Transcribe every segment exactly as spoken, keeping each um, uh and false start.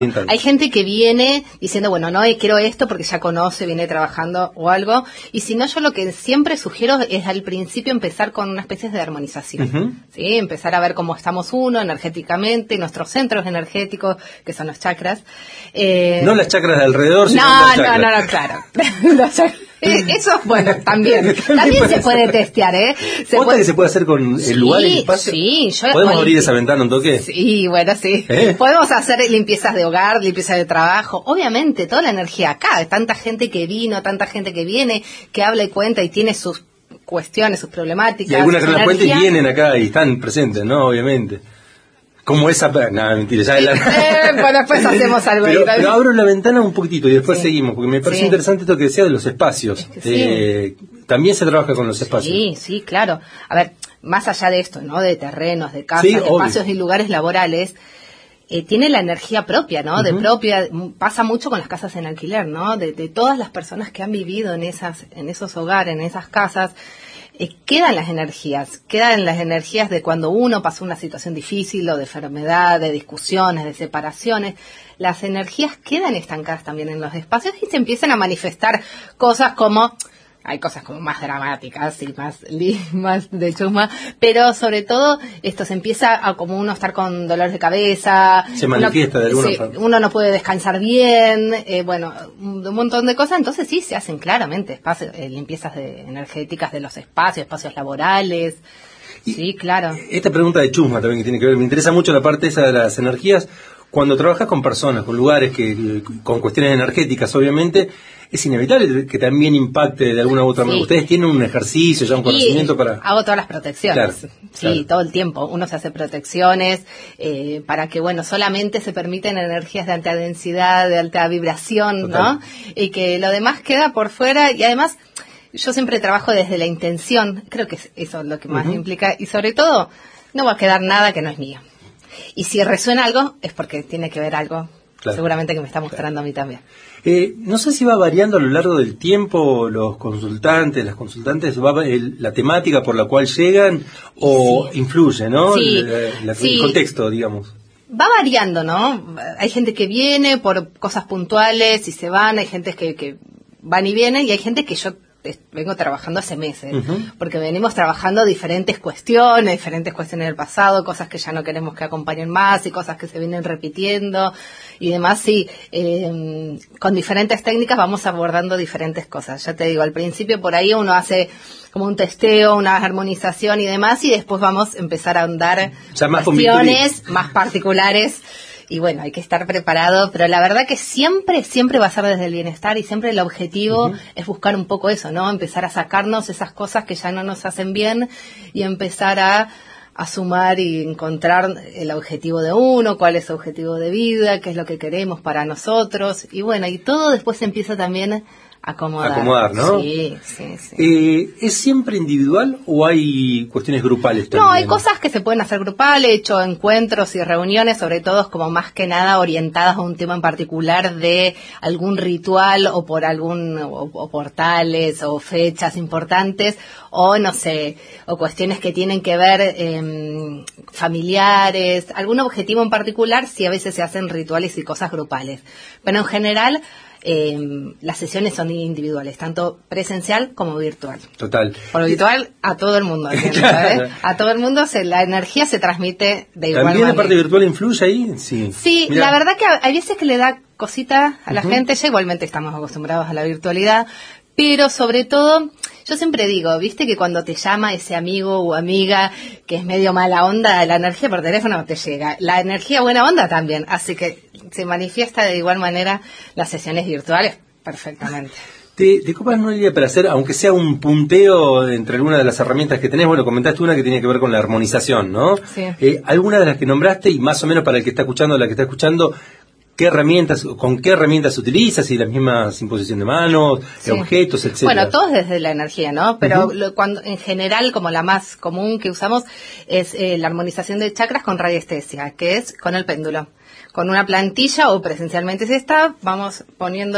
Hay gente que viene diciendo, bueno, no, quiero esto porque ya conoce, viene trabajando o algo. Y si no, yo lo que siempre sugiero es al principio empezar con una especie de armonización. Uh-huh. ¿Sí? Empezar a ver cómo estamos uno energéticamente, nuestros centros energéticos, que son los chakras. Eh, no las chakras de alrededor, sino no, las chakras. No, no, no, claro. Los chakras. Eso, bueno, también. También se puede testear, ¿eh? Se puede... que se puede hacer con el lugar y el espacio? Sí, yo... ¿Podemos abrir esa ventana un toque? Sí, bueno, sí. ¿Eh? Podemos hacer limpiezas de hogar, limpieza de trabajo. Obviamente, toda la energía acá. Tanta gente que vino, tanta gente que viene, que habla y cuenta y tiene sus cuestiones, sus problemáticas. Y algunas que no las cuentan y vienen acá y están presentes, ¿no? Obviamente. Como esa... No, mentira, ya... La... Eh, bueno, después hacemos algo. Pero, pero abro la ventana un poquitito y después sí. seguimos, porque me parece sí. interesante esto que decía de los espacios. Es que sí. eh, también se trabaja con los espacios. Sí, sí, claro. A ver, más allá de esto, ¿no? De terrenos, de casas, sí, de espacios y lugares laborales, eh, tiene la energía propia, ¿no? Uh-huh. De propia... Pasa mucho con las casas en alquiler, ¿no? De, de todas las personas que han vivido en esas, en esos hogares, en esas casas... Eh, quedan las energías, quedan las energías de cuando uno pasó una situación difícil o de enfermedad, de discusiones, de separaciones. Las energías quedan estancadas también en los espacios y se empiezan a manifestar cosas como... Hay cosas como más dramáticas y más, más de chusma, pero sobre todo esto se empieza a como uno estar con dolores de cabeza. Se manifiesta uno, de alguna se, forma. Uno no puede descansar bien, eh, bueno, un, un montón de cosas. Entonces sí, se hacen claramente espacios, eh, limpiezas de, energéticas de los espacios, espacios laborales. Y sí, claro. Esta pregunta de chusma también que tiene que ver, me interesa mucho la parte esa de las energías. Cuando trabajas con personas, con lugares, que con cuestiones energéticas, obviamente, es inevitable que también impacte de alguna u otra manera. Sí. Ustedes tienen un ejercicio, ya un conocimiento y para... Hago todas las protecciones. Claro, sí, claro. Todo el tiempo. Uno se hace protecciones eh, para que, bueno, solamente se permiten energías de alta densidad, de alta vibración, Total. ¿no? Y que lo demás queda por fuera. Y además, yo siempre trabajo desde la intención. Creo que es eso lo que más uh-huh. implica. Y sobre todo, no va a quedar nada que no es mío. Y si resuena algo, es porque tiene que ver algo, claro. seguramente que me está mostrando claro. a mí también. Eh, no sé si va variando a lo largo del tiempo los consultantes, las consultantes, va el, la temática por la cual llegan o sí. influye, ¿no? Sí. La, la, sí. El contexto, digamos. Va variando, ¿no? Hay gente que viene por cosas puntuales y se van, hay gente que, que van y vienen y hay gente que yo... vengo trabajando hace meses, uh-huh. porque venimos trabajando diferentes cuestiones, diferentes cuestiones del pasado, cosas que ya no queremos que acompañen más y cosas que se vienen repitiendo y demás, sí, eh, con diferentes técnicas vamos abordando diferentes cosas. Ya te digo, al principio por ahí uno hace como un testeo, una armonización y demás, y después vamos a empezar a ahondar ya más cuestiones más particulares. Y bueno, hay que estar preparado, pero la verdad que siempre, siempre va a ser desde el bienestar y siempre el objetivo uh-huh. es buscar un poco eso, ¿no? Empezar a sacarnos esas cosas que ya no nos hacen bien y empezar a, a sumar y encontrar el objetivo de uno, cuál es su objetivo de vida, qué es lo que queremos para nosotros. Y bueno, y todo después se empieza también acomodar. Acomodar, ¿no? Sí, sí, sí. Eh, ¿Es siempre individual o hay cuestiones grupales también? No, hay cosas que se pueden hacer grupales, he hecho encuentros y reuniones, sobre todo como más que nada orientadas a un tema en particular de algún ritual o por algún, o, o portales o fechas importantes, o no sé, o cuestiones que tienen que ver eh, familiares, algún objetivo en particular, sí a veces se hacen rituales y cosas grupales. Pero en general... Eh, las sesiones son individuales, tanto presencial como virtual. Total. Por virtual a todo el mundo, claro. A todo el mundo se, la energía se transmite de igual manera. ¿También la parte virtual influye ahí? Sí. Sí, Mirá. La verdad que hay veces que le da cosita a la uh-huh. gente, ya igualmente estamos acostumbrados a la virtualidad, pero sobre todo, yo siempre digo, viste que cuando te llama ese amigo o amiga que es medio mala onda, la energía por teléfono no te llega, la energía buena onda también, así que se manifiesta de igual manera las sesiones virtuales perfectamente. ¿Te, te copas, Noelia, para hacer, aunque sea un punteo entre algunas de las herramientas que tenés? Bueno, comentaste una que tiene que ver con la armonización, ¿no? Sí. Eh, alguna de las que nombraste, y más o menos para el que está escuchando o la que está escuchando, ¿qué herramientas, con qué herramientas utilizas? ¿Y las mismas imposición de manos, sí. objetos, etcétera? Bueno, todo desde la energía, ¿no? Pero uh-huh. lo, cuando en general, como la más común que usamos, es eh, la armonización de chakras con radiestesia, que es con el péndulo. Con una plantilla o presencialmente si está, vamos poniendo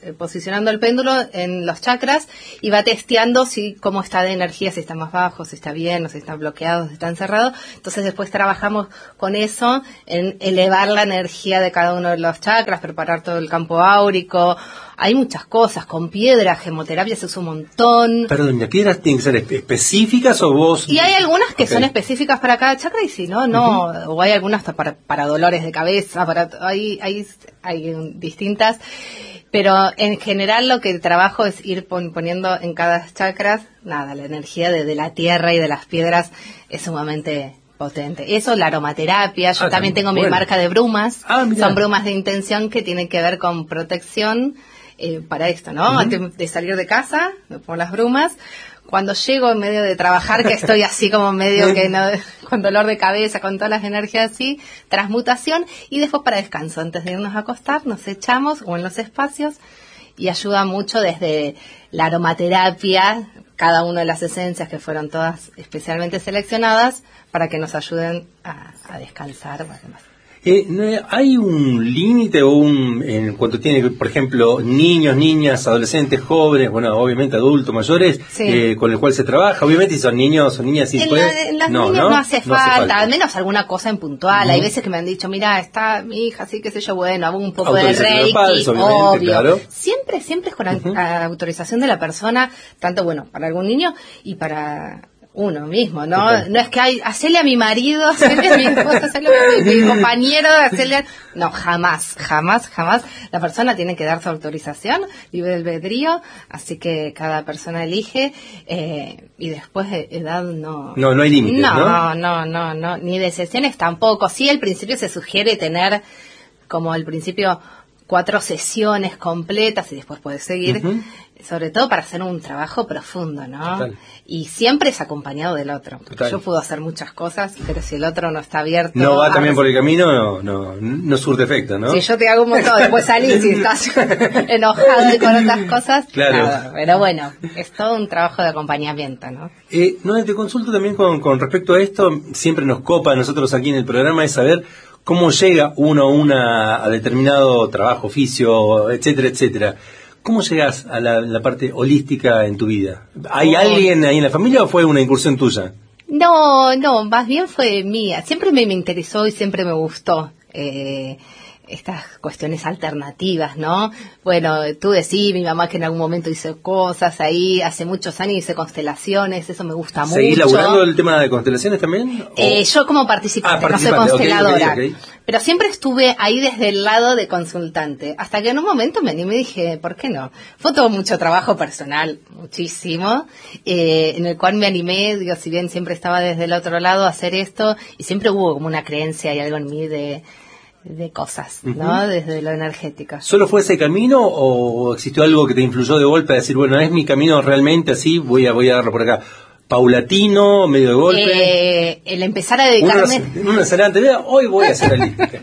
eh, posicionando el péndulo en los chakras y va testeando si cómo está de energía, si está más bajo, si está bien, o si está bloqueado, si está encerrado. Entonces después trabajamos con eso, en elevar la energía de cada uno de los chakras, preparar todo el campo áurico. Hay muchas cosas, con piedra, gemoterapia se usa un montón. Perdón, ¿las piedras tienen que ser específicas o vos...? Y hay algunas que okay. son específicas para cada chakra y si no, no. Uh-huh. O hay algunas hasta para, para dolores de cabeza, para hay, hay, hay distintas. Pero en general lo que trabajo es ir pon, poniendo en cada chakra, nada, la energía de, de la tierra y de las piedras es sumamente... potente. Eso, la aromaterapia. Yo ah, también tengo bueno. mi marca de brumas. Ah, son brumas de intención que tienen que ver con protección eh, para esto, ¿no? Uh-huh. Antes de salir de casa, me pongo las brumas. Cuando llego en medio de trabajar, que estoy así como medio que no, con dolor de cabeza, con todas las energías así, transmutación. Y después para descanso. Antes de irnos a acostar, nos echamos o en los espacios. Y ayuda mucho desde la aromaterapia, cada una de las esencias que fueron todas especialmente seleccionadas para que nos ayuden a, a descansar. Además. Eh, ¿Hay un límite o un en cuanto tiene, por ejemplo, niños, niñas, adolescentes, jóvenes, bueno, obviamente adultos, mayores, sí. eh, con el cual se trabaja? Obviamente si son niños o niñas, sí en puede. La, en las no, niñas ¿no? no, hace, no falta, hace falta, al menos alguna cosa en puntual. Uh-huh. Hay veces que me han dicho, mira, está mi hija, así que sé yo, bueno, hago un poco de reiki, padres, obvio. Claro. Siempre, siempre es con uh-huh. la autorización de la persona, tanto, bueno, para algún niño y para... uno mismo, ¿no? Okay. No es que hay, hacerle a mi marido, hacerle a mi esposa, hacerle a mi, mi compañero, hacerle a... No, jamás, jamás, jamás. La persona tiene que dar su autorización, libre albedrío, así que cada persona elige, eh, y después de edad no... No, no hay límites, ¿no? No, no, no, no, ni de sesiones tampoco. Sí, al principio se sugiere tener, como al principio, cuatro sesiones completas y después puedes seguir... Uh-huh. Sobre todo para hacer un trabajo profundo, ¿no? Total. Y siempre es acompañado del otro. Porque yo puedo hacer muchas cosas, pero si el otro no está abierto... No va también por el camino, no, no, no surte efecto, ¿no? Si yo te hago un montón, después salís y estás enojado y con otras cosas... Claro. Nada, pero bueno, es todo un trabajo de acompañamiento, ¿no? Eh, no, te consulto también con, con respecto a esto, siempre nos copa a nosotros aquí en el programa es saber cómo llega uno una, a determinado trabajo, oficio, etcétera, etcétera. ¿Cómo llegas a la, la parte holística en tu vida? ¿Hay oh. alguien ahí en la familia o fue una incursión tuya? No, no, más bien fue mía. Siempre me, me interesó y siempre me gustó eh, estas cuestiones alternativas, ¿no? Bueno, tú decís, mi mamá que en algún momento hizo cosas ahí, hace muchos años hice constelaciones, eso me gusta mucho. ¿Seguís laburando el tema de constelaciones también? Eh, yo como participante, ah, participante, no soy consteladora. Okay, okay, okay. Pero siempre estuve ahí desde el lado de consultante, hasta que en un momento me animé y dije, ¿por qué no? Fue todo mucho trabajo personal, muchísimo, eh, en el cual me animé, digo, si bien siempre estaba desde el otro lado a hacer esto, y siempre hubo como una creencia y algo en mí de... de cosas, ¿no? Uh-huh. Desde lo energético. ¿Solo fue ese camino o existió algo que te influyó de golpe a decir, bueno, es mi camino realmente así, voy a voy a darlo por acá? ¿Paulatino, medio de golpe? Eh, el empezar a dedicarme... Una, una excelente idea, hoy voy a hacer holística.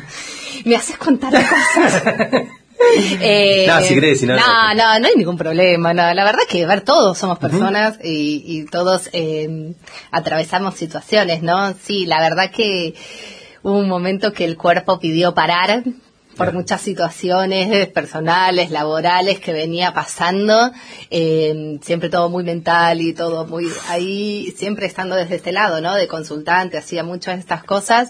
Me haces contar cosas. eh, no, si crees, si no, no, no, no, no hay ningún problema. No, la verdad es que ver todos somos personas uh-huh. y, y todos eh, atravesamos situaciones, ¿no? Sí, la verdad que hubo un momento que el cuerpo pidió parar por yeah. muchas situaciones personales, laborales que venía pasando, eh, siempre todo muy mental y todo muy ahí, siempre estando desde este lado, ¿no? De consultante, hacía muchas de estas cosas,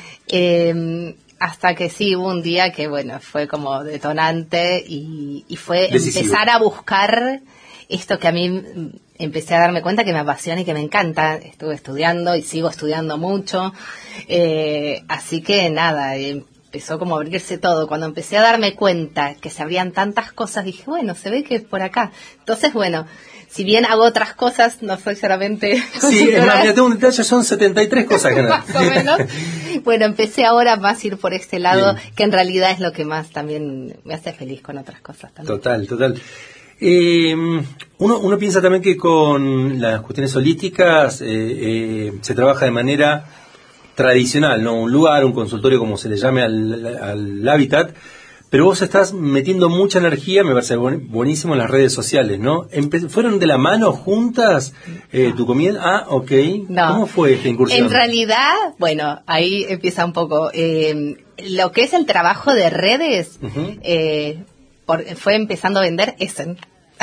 eh, hasta que sí, hubo un día que, bueno, fue como detonante y, y fue Decisivo. Empezar a buscar esto que a mí empecé a darme cuenta que me apasiona y que me encanta. Estuve estudiando y sigo estudiando mucho, eh, así que nada, empezó como a abrirse todo. Cuando empecé a darme cuenta que se abrían tantas cosas, dije, bueno, se ve que es por acá. Entonces, bueno, si bien hago otras cosas, no soy solamente... Sí, es más, mira, tengo un detalle, son setenta y tres cosas que más o menos. Bueno, empecé ahora más a ir por este lado, bien. Que en realidad es lo que más también me hace feliz con otras cosas también. Total, total. Eh, uno, uno piensa también que con las cuestiones holísticas eh, eh, se trabaja de manera tradicional, ¿no? Un lugar, un consultorio, como se le llame al, al hábitat, pero vos estás metiendo mucha energía, me parece buenísimo, en las redes sociales, ¿no? Empe- ¿Fueron de la mano juntas eh, tu comienzo? Ah, ok. No. ¿Cómo fue esta incursión? En realidad, bueno, ahí empieza un poco. Eh, lo que es el trabajo de redes, uh-huh. eh, por, fue empezando a vender Essen.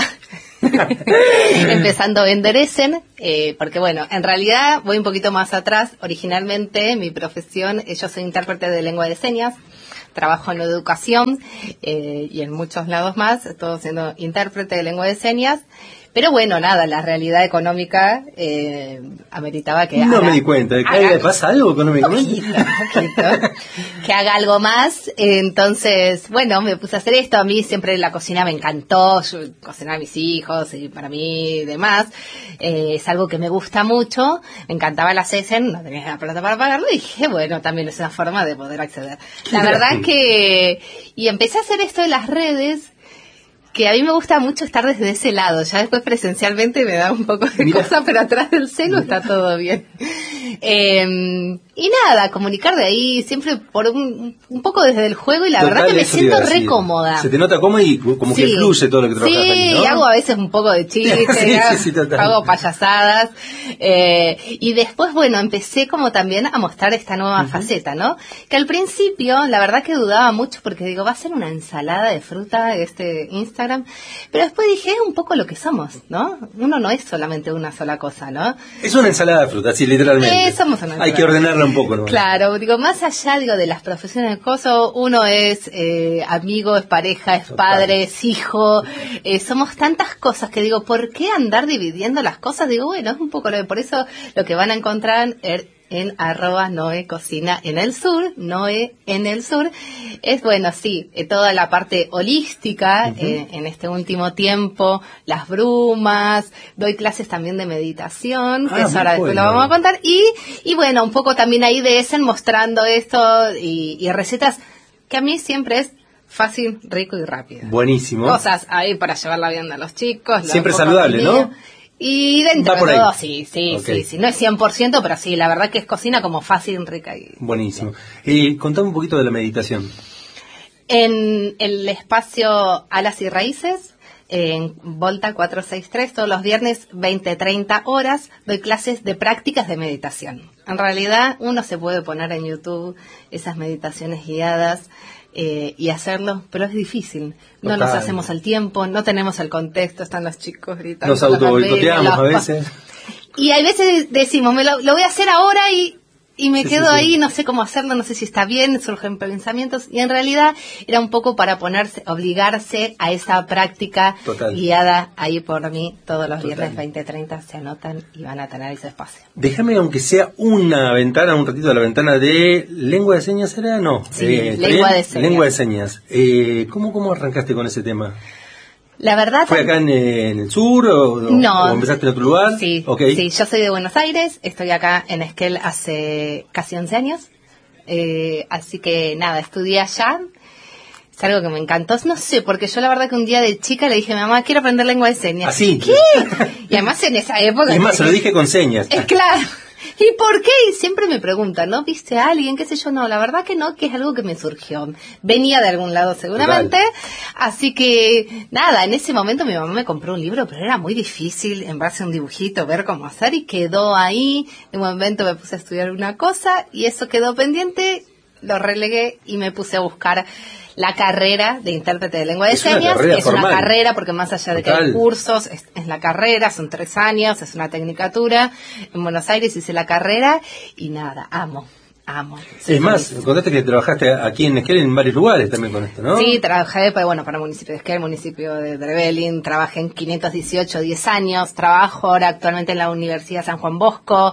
Empezando a vender Essen, eh, porque bueno, en realidad voy un poquito más atrás. Originalmente mi profesión, eh, yo soy intérprete de lengua de señas, trabajo en la educación eh, y en muchos lados más, estoy siendo intérprete de lengua de señas. Pero bueno, nada, la realidad económica eh, ameritaba que No haga, me di cuenta. ¿Que haga, pasa algo económicamente? Poquito, poquito. Que haga algo más. Entonces, bueno, me puse a hacer esto. A mí siempre la cocina me encantó. Yo cocinar a mis hijos y para mí y demás. Eh, es algo que me gusta mucho. Me encantaba la Essen, no tenía la plata para pagarlo. Y dije, bueno, también es una forma de poder acceder. La verdad es que... Y empecé a hacer esto de las redes, que a mí me gusta mucho estar desde ese lado. Ya después presencialmente me da un poco de Mira. cosa, pero atrás del celu está todo bien. Eh, y nada, comunicar de ahí, siempre por un, un poco desde el juego, y la Total, verdad que me siento re cómoda. Se te nota cómoda y como sí. que fluye todo lo que trabajas sí, ahí, ¿no? Sí, hago a veces un poco de chiste, sí, sí, sí, hago payasadas. Eh, y después, bueno, empecé como también a mostrar esta nueva uh-huh. faceta, ¿no? Que al principio, la verdad que dudaba mucho, porque digo, va a ser una ensalada de fruta este Instagram. Pero después dije, es un poco lo que somos, ¿no? Uno no es solamente una sola cosa, ¿no? Es una ensalada de fruta, sí, literalmente. Eh, somos una Hay que ordenarla un poco, ¿no? Claro, digo, más allá, digo, de las profesiones de coso, uno es eh, amigo, es pareja, es Total. padre, es hijo, eh, somos tantas cosas que digo, ¿por qué andar dividiendo las cosas? Digo, bueno, es un poco lo de, por eso lo que van a encontrar en, en arroba Noé Cocina en el Sur, Noé en el Sur, es bueno, sí, eh, toda la parte holística, uh-huh. eh, en este último tiempo, las brumas, doy clases también de meditación, ah, que eso ahora después lo vamos a contar, y, y bueno, un poco también ahí de Essen mostrando esto, y, y recetas que a mí siempre es fácil, rico y rápido. Buenísimo. Cosas ahí para llevarla bien a los chicos. Siempre saludable, ¿no? Y dentro de todo, sí, sí, okay. sí, sí. No es cien por ciento, pero sí, la verdad que es cocina como fácil, rica y... Buenísimo. Y contame un poquito de la meditación. En el espacio Alas y Raíces, en Volta cuatrocientos sesenta y tres, todos los viernes, veinte, treinta horas, doy clases de prácticas de meditación. En realidad, uno se puede poner en YouTube esas meditaciones guiadas, Eh, y hacerlo, pero es difícil. No Total. Nos hacemos el tiempo, no tenemos el contexto, están los chicos gritando. Nos autoboicoteamos a veces. Y a veces decimos, me lo, lo voy a hacer ahora y, y me sí, quedo sí, ahí, sí. no sé cómo hacerlo, no sé si está bien, surgen pensamientos. Y en realidad era un poco para ponerse, obligarse a esa práctica Total. Guiada ahí por mí todos los Total. Viernes veinte treinta, se anotan y van a tener ese espacio. Déjame, aunque sea una ventana, un ratito de la ventana de lengua de señas, ¿era? No. Sí, eh, lengua de señas. Lengua de señas. Eh, ¿cómo, ¿Cómo arrancaste con ese tema? La verdad... ¿Fue acá en, en el sur o, no, o empezaste en otro lugar? Sí, okay. sí, yo soy de Buenos Aires, estoy acá en Esquel hace casi once años, eh, así que nada, estudié allá. Es algo que me encantó, no sé, porque yo la verdad que un día de chica le dije a mi mamá, quiero aprender lengua de señas. ¿Así? ¿Qué? Y además en esa época... Y además se lo dije con señas. Es claro. ¿Y por qué? Y siempre me preguntan, ¿no? ¿Viste a alguien? ¿Qué sé yo? No, la verdad que no, que es algo que me surgió. Venía de algún lado seguramente. Total. Así que, nada, en ese momento mi mamá me compró un libro, pero era muy difícil en base a un dibujito ver cómo hacer y quedó ahí. En un momento me puse a estudiar una cosa y eso quedó pendiente, lo relegué y me puse a buscar la carrera de intérprete de lengua de es señas, una es formal. Una carrera porque más allá de Total. Que hay cursos, es, es la carrera, son tres años, es una tecnicatura. En Buenos Aires hice la carrera y nada, amo, amo. Es más, contaste que trabajaste aquí en Esquel en varios lugares también con esto, ¿no? Sí, trabajé pues, bueno, para el municipio de Esquel, el municipio de Trevelin, trabajé en quinientos dieciocho, diez años, trabajo ahora actualmente en la Universidad San Juan Bosco,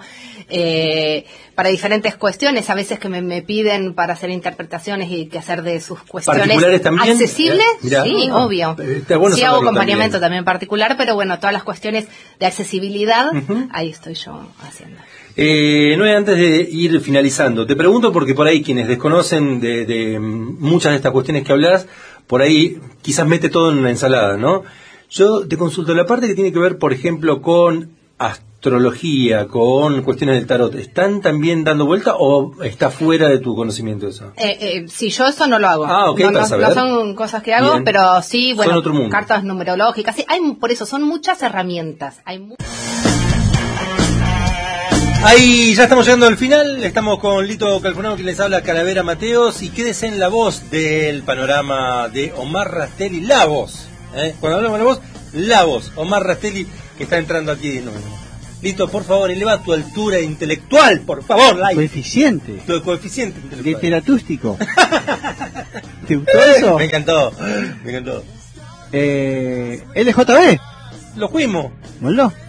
eh, para diferentes cuestiones, a veces que me, me piden para hacer interpretaciones y que hacer de sus cuestiones accesibles, Mirá, sí, no, obvio. Bueno sí hago acompañamiento también. también particular, pero bueno, todas las cuestiones de accesibilidad, uh-huh. ahí estoy yo haciendo. Eh, no, antes de ir finalizando, te pregunto porque por ahí quienes desconocen de, de muchas de estas cuestiones que hablas, por ahí quizás mete todo en una ensalada, ¿no? Yo te consulto la parte que tiene que ver, por ejemplo, con astrología, con cuestiones del tarot. ¿Están también dando vuelta o está fuera de tu conocimiento eso? Eh, eh, sí, yo eso no lo hago. Ah, ok, no, para no, saber. No son cosas que hago, Bien. Pero sí, bueno, son otro mundo. Cartas numerológicas, sí, hay, por eso son muchas herramientas. Hay mu- Ahí ya estamos llegando al final, estamos con Lito Calfonado, quien les habla, Calavera Mateos, y quédese en la voz del panorama de Omar Rastelli, la voz, ¿eh? Cuando hablamos de la voz, la voz, Omar Rastelli, que está entrando aquí de nuevo. Lito, por favor, eleva tu altura intelectual, por favor, like. Coeficiente. Tu coeficiente intelectual. Literatústico. ¿Te gustó eso? Me encantó, me encantó. Eh, L J B. Lo fuimos. ¿Moldo?